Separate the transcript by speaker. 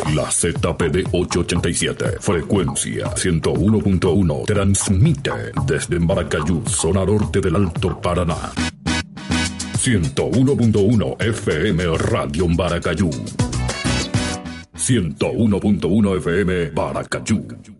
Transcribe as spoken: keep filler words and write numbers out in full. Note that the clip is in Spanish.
Speaker 1: La Z P D ochocientos ochenta y siete, frecuencia ciento uno punto uno, transmite desde Maracayú, zona norte del Alto Paraná. ciento uno punto uno F M Radio Maracayú. ciento uno punto uno F M Maracayú.